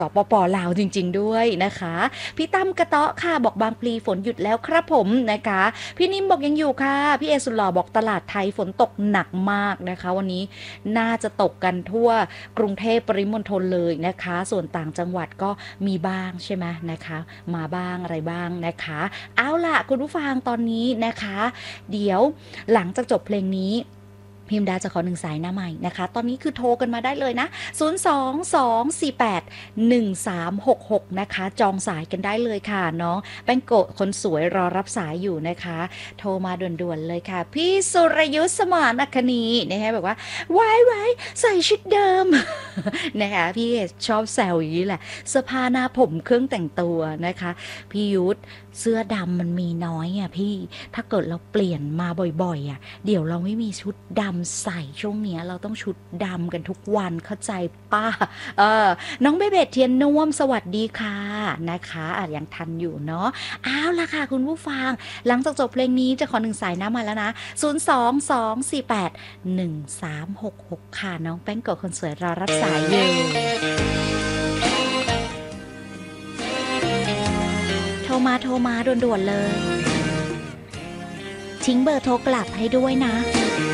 สปปลาวจริงๆด้วยนะคะพี่ตั้มกระเตาะค่ะบอกบางพลีฝนหยุดแล้วครับผมนะคะพี่นิ่มบอกยังอยู่ค่ะพี่เอสุดหล่อบอกตลาดไทยฝนตกหนักมากนะคะวันนี้น่าจะตกกันทั่วกรุงเทพปริมณฑลเลยนะคะส่วนต่างจังหวัดก็มีบ้างใช่ไหมนะคะมาบ้างอะไรบ้างนะคะเอาล่ะคุณผู้ฟังตอนนี้นะคะเดี๋ยวหลังจากจบเพลงนี้พิมดาจะขอหนึ่งสายหน้าใหม่นะคะตอนนี้คือโทรกันมาได้เลยนะ022481366นะคะจองสายกันได้เลยค่ะน้องแป้งโกะคนสวยรอรับสายอยู่นะคะโทรมาด่วนๆเลยค่ะพี่สุรยุทธสมานคณีนะคะแบบว่าไว้ใส่ชุดเดิม นะคะพี่ชอบแซวอย่างนี้แหละเสื้อผ้าหน้าผมเครื่องแต่งตัวนะคะพี่ยุทธเสื้อดำมันมีน้อยอ่ะพี่ถ้าเกิดเราเปลี่ยนมาบ่อยๆอ่ะเดี๋ยวเราไม่มีชุดดำใส่ช่วงเนี้ยเราต้องชุดดำกันทุกวันเข้าใจป้าเออน้องเบเบตเทียนน่วมสวัสดีค่ะนะคะยังทันอยู่เนาะอ้าวล่ะค่ะคุณผู้ฟังหลังจากจบเพลงนี้จะขอหนึ่งสายน้ำมาแล้วนะ022481366ค่ะน้องแป้งโกะคนสวยรอรับสายอยู่โทรมาด่วนๆเลยทิ้งเบอร์โทรกลับให้ด้วยนะ